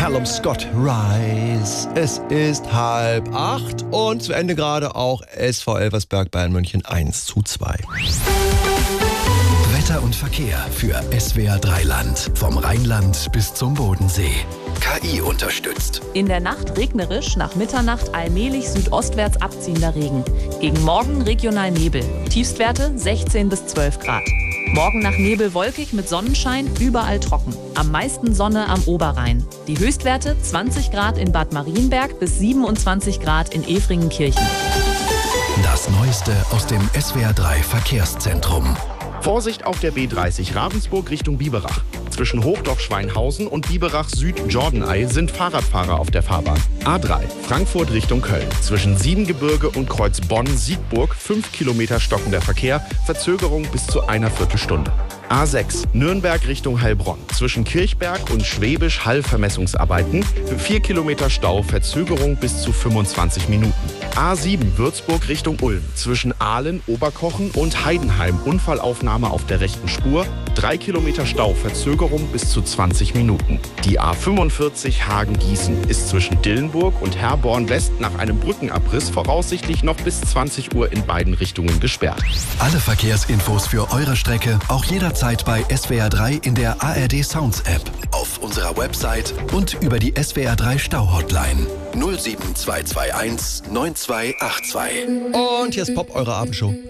Callum Scott, Rise. Es ist 7:30 und zu Ende gerade auch SV Elversberg Bayern München 1:2. Wetter und Verkehr für SWR 3 Land. Vom Rheinland bis zum Bodensee. KI unterstützt. In der Nacht regnerisch, nach Mitternacht allmählich südostwärts abziehender Regen. Gegen Morgen regional Nebel. Tiefstwerte 16 bis 12 Grad. Morgen nach Nebel wolkig mit Sonnenschein, überall trocken. Am meisten Sonne am Oberrhein. Die Höchstwerte 20 Grad in Bad Marienberg bis 27 Grad in Efringenkirchen. Das Neueste aus dem SWR 3 Verkehrszentrum. Vorsicht auf der B30 Ravensburg Richtung Biberach. Zwischen Hochdorf-Schweinhausen und Biberach Süd-Jordanei sind Fahrradfahrer auf der Fahrbahn. A3 Frankfurt Richtung Köln. Zwischen Siebengebirge und Kreuz Bonn-Siegburg 5 Kilometer stockender Verkehr, Verzögerung bis zu einer Viertelstunde. A6 Nürnberg Richtung Heilbronn. Zwischen Kirchberg und Schwäbisch Hall-Vermessungsarbeiten. 4 Kilometer Stau, Verzögerung bis zu 25 Minuten. A7 Würzburg Richtung Ulm. Zwischen Aalen, Oberkochen und Heidenheim Unfallaufnahme auf der rechten Spur. 3 Kilometer Stau, Verzögerung bis zu 20 Minuten. Die A45 Hagen-Gießen ist zwischen Dillenburg und Herborn West nach einem Brückenabriss voraussichtlich noch bis 20 Uhr in beiden Richtungen gesperrt. Alle Verkehrsinfos für eure Strecke auch jederzeit bei SWR 3 in der ARD Sounds App, auf unserer Website und über die SWR 3 Stau-Hotline 07221 9282. Und hier ist Pop, eure Abendshow.